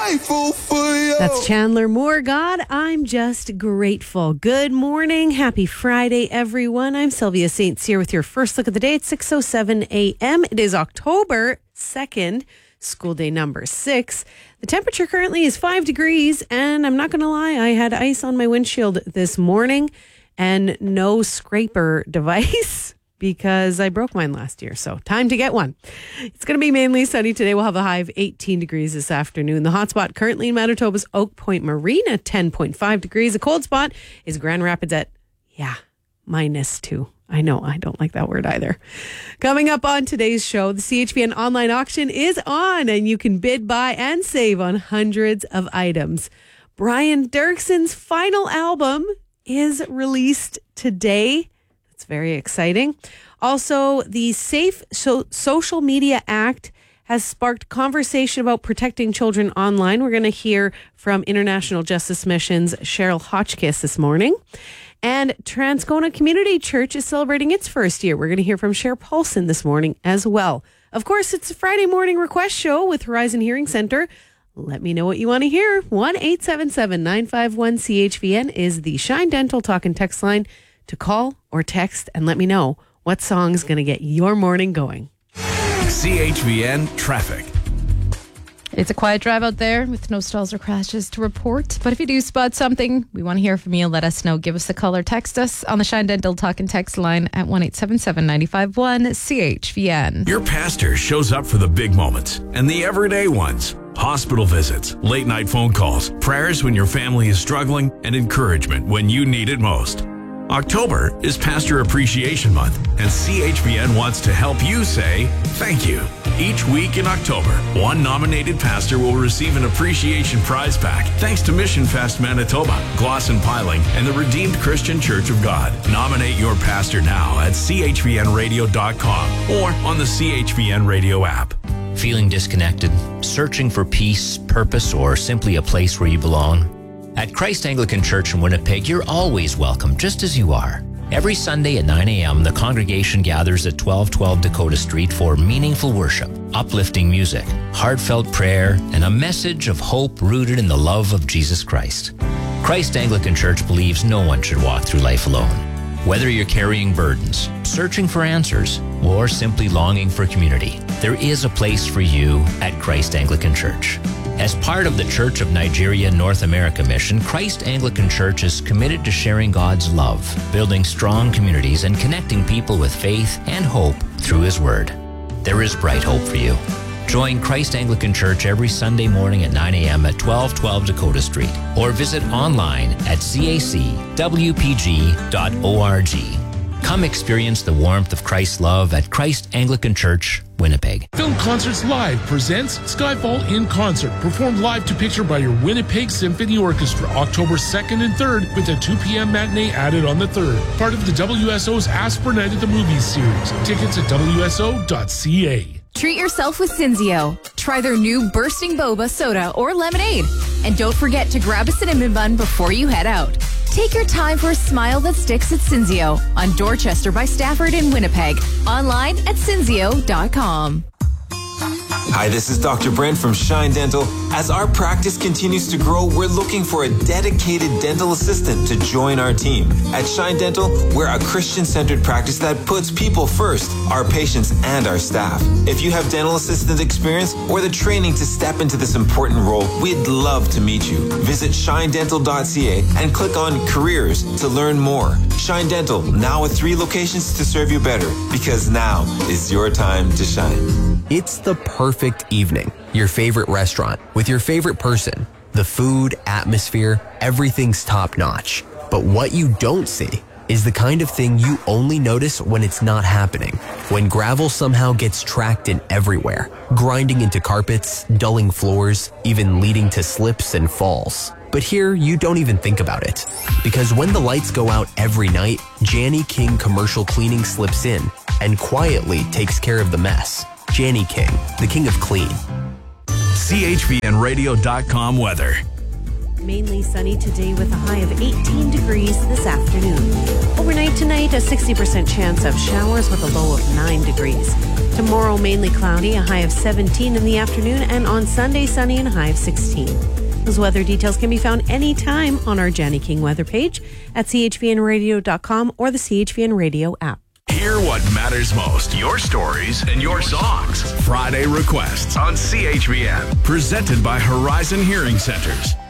grateful for you. That's Chandler Moore. God, I'm just grateful. Good morning. Happy Friday, everyone. I'm Sylvia St. Cyr with your first look of the day at 6:07 a.m. It is October 2nd, school day number 6. The temperature currently is 5 degrees, and I'm not going to lie, I had ice on my windshield this morning and no scraper device because I broke mine last year. So time to get one. It's going to be mainly sunny today. We'll have a high of 18 degrees this afternoon. The hot spot currently in Manitoba's Oak Point Marina, 10.5 degrees. The cold spot is Grand Rapids at, -2. I know, I don't like that word either. Coming up on today's show, the CHPN online auction is on, and you can bid, buy, and save on hundreds of items. Brian Dirkson's final album is released today. It's very exciting. Also, the Safe Social Media Act has sparked conversation about protecting children online. We're going to hear from International Justice Mission's Cheryl Hotchkiss this morning. And Transcona Community Church is celebrating its first year. We're going to hear from Cher Paulson this morning as well. Of course, it's a Friday morning request show with Horizon Hearing Center. Let me know what you want to hear. 1-877-951-CHVN is the Shine Dental Talk and Text line to call or text and let me know what song is going to get your morning going. CHVN traffic. It's a quiet drive out there with no stalls or crashes to report. But if you do spot something, we want to hear from you. Let us know. Give us a call or text us on the Shine Dental Talk and Text line at 1-877-951-CHVN. Your pastor shows up for the big moments and the everyday ones. Hospital visits, late night phone calls, prayers when your family is struggling, and encouragement when you need it most. October is Pastor Appreciation Month, and CHVN wants to help you say thank you. Each week in October, one nominated pastor will receive an appreciation prize pack thanks to Mission Fest Manitoba, Glosson Piling, and the Redeemed Christian Church of God. Nominate your pastor now at chvnradio.com or on the CHVN Radio app. Feeling disconnected, searching for peace, purpose, or simply a place where you belong? At Christ Anglican Church in Winnipeg, you're always welcome, just as you are. Every Sunday at 9 a.m., the congregation gathers at 1212 Dakota Street for meaningful worship, uplifting music, heartfelt prayer, and a message of hope rooted in the love of Jesus Christ. Christ Anglican Church believes no one should walk through life alone. Whether you're carrying burdens, searching for answers, or simply longing for community, there is a place for you at Christ Anglican Church. As part of the Church of Nigeria North America mission, Christ Anglican Church is committed to sharing God's love, building strong communities, and connecting people with faith and hope through His Word. There is bright hope for you. Join Christ Anglican Church every Sunday morning at 9 a.m. at 1212 Dakota Street, or visit online at cacwpg.org. Come experience the warmth of Christ's love at Christ Anglican Church, Winnipeg. Film Concerts Live presents Skyfall in Concert, performed live to picture by your Winnipeg Symphony Orchestra, October 2nd and 3rd, with a 2 p.m. matinee added on the 3rd. Part of the WSO's Ask for Night at the Movies series. Tickets at wso.ca. Treat yourself with Cinzio. Try their new Bursting Boba soda or lemonade. And don't forget to grab a cinnamon bun before you head out. Take your time for a smile that sticks at Cinzio on Dorchester by Stafford in Winnipeg. Online at cinzio.com. Hi, this is Dr. Brent from Shine Dental. As our practice continues to grow, we're looking for a dedicated dental assistant to join our team. At Shine Dental, we're a Christian-centered practice that puts people first, our patients and our staff. If you have dental assistant experience or the training to step into this important role, we'd love to meet you. Visit shinedental.ca and click on Careers to learn more. Shine Dental, now with 3 locations to serve you better, because now is your time to shine. It's the perfect evening. Your favorite restaurant with your favorite person. The food, atmosphere, everything's top notch. But what you don't see is the kind of thing you only notice when it's not happening. When gravel somehow gets tracked in everywhere, grinding into carpets, dulling floors, even leading to slips and falls. But here, you don't even think about it. Because when the lights go out every night, Janny King Commercial Cleaning slips in and quietly takes care of the mess. Janny King, the king of clean. CHVNradio.com weather. Mainly sunny today with a high of 18 degrees this afternoon. Overnight tonight, a 60% chance of showers with a low of 9 degrees. Tomorrow, mainly cloudy, a high of 17 in the afternoon, and on Sunday, sunny and a high of 16. Those weather details can be found anytime on our Janny King weather page at chvnradio.com or the CHVN Radio app. Hear what matters most, your stories and your songs. Friday Requests on CHVN. Presented by Horizon Hearing Centers.